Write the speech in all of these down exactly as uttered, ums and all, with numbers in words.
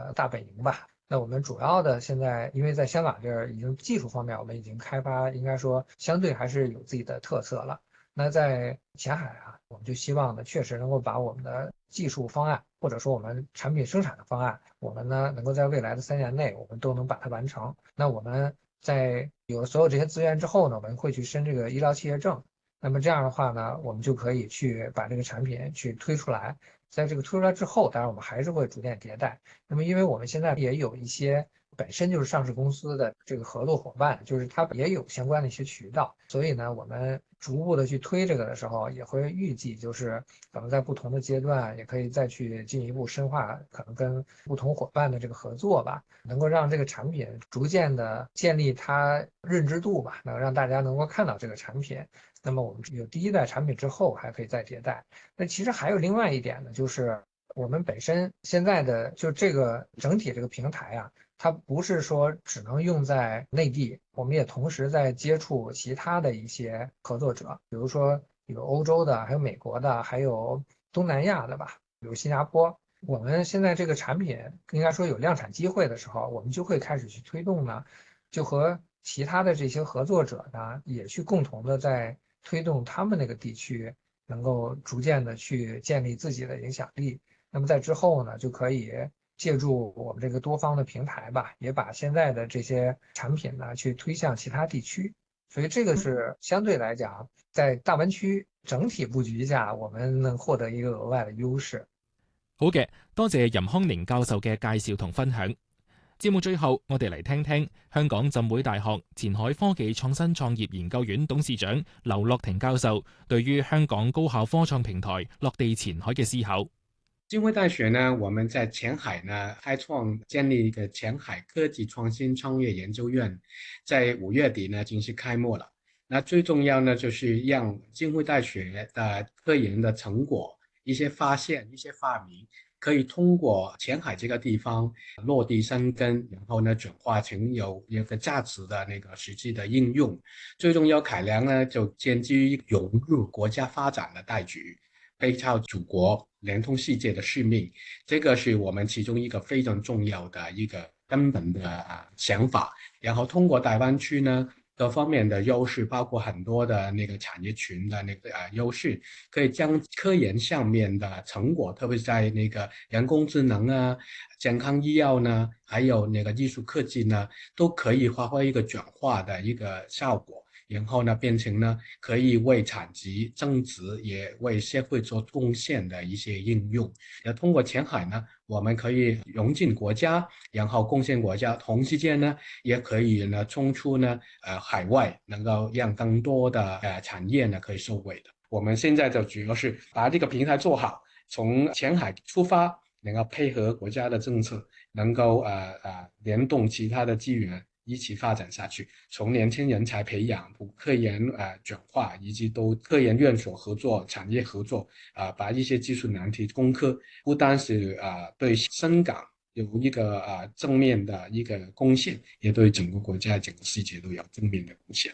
的大本营吧。那我们主要的现在，因为在香港这儿已经技术方面我们已经开发，应该说相对还是有自己的特色了。那在前海啊，我们就希望呢，确实能够把我们的技术方案，或者说我们产品生产的方案，我们呢能够在未来的三年内，我们都能把它完成。那我们在有了所有这些资源之后呢，我们会去申这个医疗企业证。那么这样的话呢，我们就可以去把这个产品去推出来。在这个推出来之后，当然我们还是会逐渐迭代。那么因为我们现在也有一些本身就是上市公司的这个合作伙伴，就是它也有相关的一些渠道，所以呢，我们逐步的去推这个的时候，也会预计就是可能在不同的阶段，也可以再去进一步深化，可能跟不同伙伴的这个合作吧，能够让这个产品逐渐的建立它认知度吧，能让大家能够看到这个产品。那么我们有第一代产品之后，还可以再迭代。那其实还有另外一点呢，就是我们本身现在的就这个整体这个平台啊，它不是说只能用在内地，我们也同时在接触其他的一些合作者，比如说有欧洲的，还有美国的，还有东南亚的吧，比如新加坡。我们现在这个产品应该说有量产机会的时候，我们就会开始去推动呢，就和其他的这些合作者呢，也去共同的在推动他们那个地区能够逐渐的去建立自己的影响力。那么在之后呢，就可以借助我们这个多方的平台吧，也把现在的这些产品呢去推向其他地区。所以这个是相对来讲，在大灣區整體佈局下，我們能獲得一個額外的優勢。 好嘅，多謝任康寧教授嘅介紹同分享。節目最後，我哋嚟聽聽香港浸會大學前海科技創新創業研究院董事長劉樂庭教授對於香港高校科創平台落地前海嘅思考。 浸會大學呢，我們在前海呢開創建立一個前海科技創新創業研究院，在五月底呢正式開幕了。那最重要呢，就是讓浸會大學的科研的成果、一些發現、一些發明，可以通過前海這個地方落地生根，然後呢轉化成有一個價值的那個實際的應用。最重要考量呢，就建基於融入國家發展的大局，背靠祖國，聯通世界的使命，這個是我們其中一個非常重要的一個根本的想法。然後通過大灣區呢各方面的優勢，包括很多的那個產業群的那個呃優勢，可以將科研上面的成果，特別是在那個人工智能啊、健康醫藥呢，還有那個藝術科技呢，都可以發揮一個轉化的一個效果。然後呢，變成呢可以為產值增值，也為社會做貢獻的一些應用。那通過前海呢，我們可以融進國家，然後貢獻國家，同時間呢，也可以呢衝出呢，呃海外，能夠讓更多的呃產業呢可以受惠的。我們現在就主要是把這個平台做好，從前海出發，能夠配合國家的政策，能夠呃呃聯動其他的資源。一起發展下去，從年輕人才培養、科研呃轉化，以及都科研院所合作、產業合作啊、呃，把一些技術難題攻克，不單是啊、呃、對深港有一個啊、呃、正面的一個貢獻，也對整個國家、整個世界都有正面的貢獻。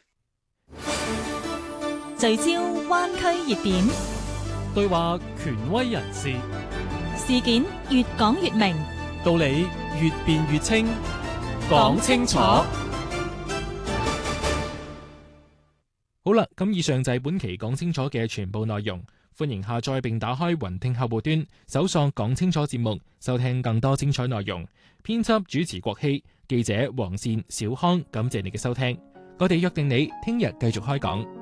聚焦灣區熱點， 對話權威人士， 事件越講越明， 道理越辯越清。 講清楚。 好啦，咁以上就係本期講清楚嘅全部內容。歡迎下載並打開雲聽客戶端，搜索講清楚節目，收聽更多精彩內容。編輯主持郭希，記者黃善、小康，感謝你嘅收聽。我哋約定你聽日繼續開講。